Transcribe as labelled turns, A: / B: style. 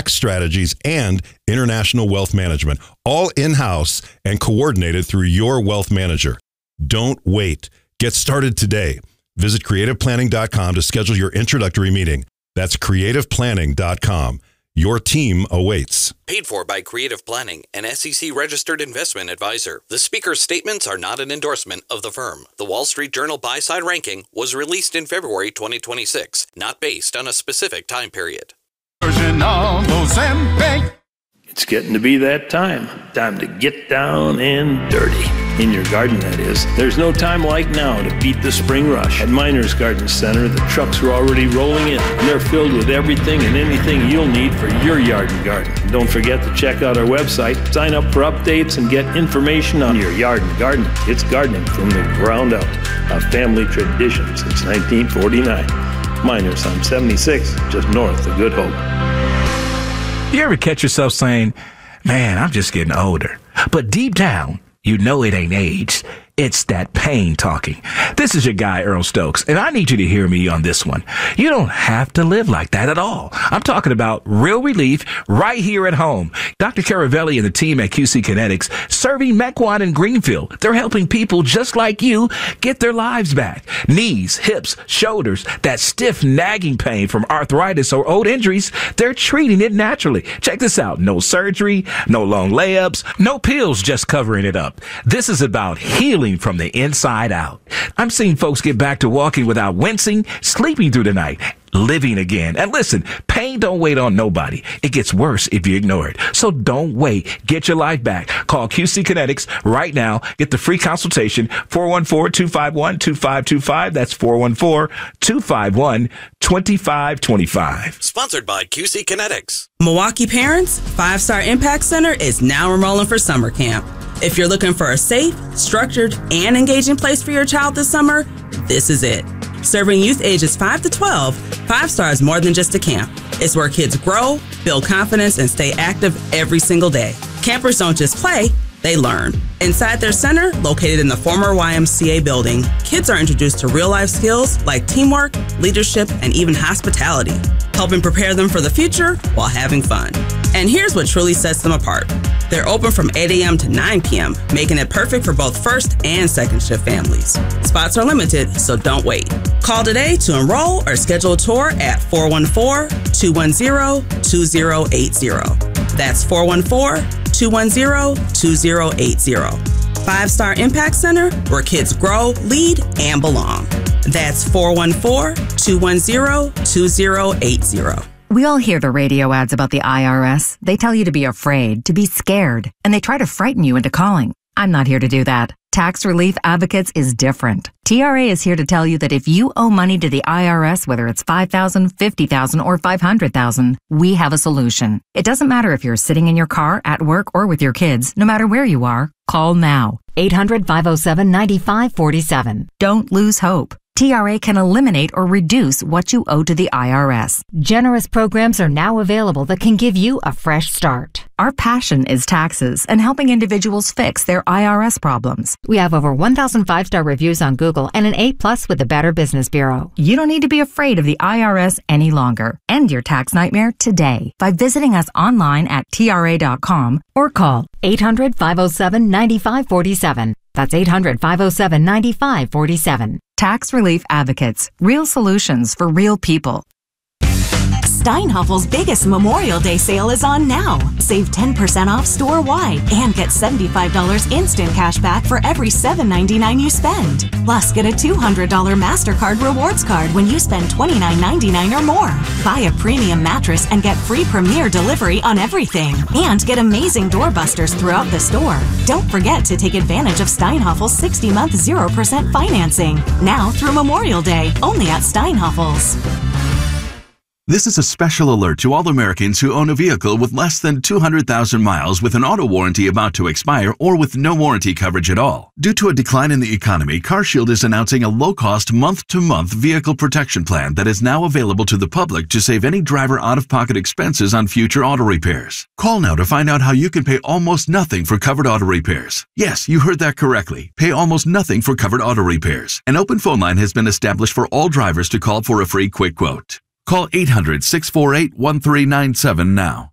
A: tax strategies, and international wealth management, all in-house and coordinated through your wealth manager. Don't wait. Get started today. Visit creativeplanning.com to schedule your introductory meeting. That's creativeplanning.com. Your team awaits.
B: Paid for by Creative Planning, an SEC-registered investment advisor. The speaker's statements are not an endorsement of the firm. The Wall Street Journal buy-side ranking was released in February 2026, not based on a specific time period.
C: It's getting to be that time. Time to get down and dirty. In your garden, that is. There's no time like now to beat the spring rush. At Miners Garden Center, the trucks are already rolling in, and they're filled with everything and anything you'll need for your yard and garden. And don't forget to check out our website, sign up for updates, and get information on your yard and garden. It's gardening from the ground up. A family tradition since 1949. Miners on 76, just north of Good Hope.
D: You ever catch yourself saying, man, I'm just getting older. But deep down, you know it ain't age. It's that pain talking. This is your guy, Earl Stokes, and I need you to hear me on this one. You don't have to live like that at all. I'm talking about real relief right here at home. Dr. Caravelli and the team at QC Kinetics, serving Mequon and Greenfield. They're helping people just like you get their lives back. Knees, hips, shoulders, that stiff nagging pain from arthritis or old injuries, they're treating it naturally. Check this out. No surgery, no long layups, no pills just covering it up. This is about healing from the inside out. I'm seeing folks get back to walking without wincing, sleeping through the night, living again. And listen, pain don't wait on nobody. It gets worse if you ignore it. So don't wait. Get your life back. Call QC Kinetics right now. Get the free consultation, 414-251-2525. That's 414-251-2525.
B: Sponsored by QC Kinetics.
E: Milwaukee parents, 5-Star Impact Center is now enrolling for summer camp. If you're looking for a safe, structured, and engaging place for your child this summer, this is it. Serving youth ages 5 to 12, 5-Star is more than just a camp. It's where kids grow, build confidence, and stay active every single day. Campers don't just play, they learn. Inside their center, located in the former YMCA building, kids are introduced to real-life skills like teamwork, leadership, and even hospitality, helping prepare them for the future while having fun. And here's what truly sets them apart. They're open from 8 a.m. to 9 p.m., making it perfect for both first and second shift families. Spots are limited, so don't wait. Call today to enroll or schedule a tour at 414-210-2080. That's 414-210-2080. 5-Star Impact Center, where kids grow, lead, and belong. That's 414-210-2080.
F: We all hear the radio ads about the IRS. They tell you to be afraid, to be scared, and they try to frighten you into calling. I'm not here to do that. Tax Relief Advocates is different. TRA is here to tell you that if you owe money to the IRS, whether it's $5,000, $50,000, or $500,000, we have a solution. It doesn't matter if you're sitting in your car, at work, or with your kids. No matter where you are, call now. 800-507-9547. Don't lose hope. TRA can eliminate or reduce what you owe to the IRS.
G: Generous programs are now available that can give you a fresh start.
F: Our passion is taxes and helping individuals fix their IRS problems.
G: We have over 1,000 5-star reviews on Google and an A+ with the Better Business Bureau.
F: You don't need to be afraid of the IRS any longer. End your tax nightmare today by visiting us online at TRA.com or call
G: 800-507-9547. That's 800-507-9547.
F: Tax Relief Advocates. Real solutions for real people.
H: Steinhaffel's biggest Memorial Day sale is on now. Save 10% off store-wide and get $75 instant cash back for every $7.99 you spend. Plus, get a $200 MasterCard rewards card when you spend $29.99 or more. Buy a premium mattress and get free Premier delivery on everything. And get amazing doorbusters throughout the store. Don't forget to take advantage of Steinhaffel's 60-month 0% financing. Now through Memorial Day, only at Steinhaffel's.
I: This is a special alert to all Americans who own a vehicle with less than 200,000 miles with an auto warranty about to expire or with no warranty coverage at all. Due to a decline in the economy, CarShield is announcing a low-cost month-to-month vehicle protection plan that is now available to the public to save any driver out-of-pocket expenses on future auto repairs. Call now to find out how you can pay almost nothing for covered auto repairs. Yes, you heard that correctly. Pay almost nothing for covered auto repairs. An open phone line has been established for all drivers to call for a free quick quote. Call 800-648-1397 now.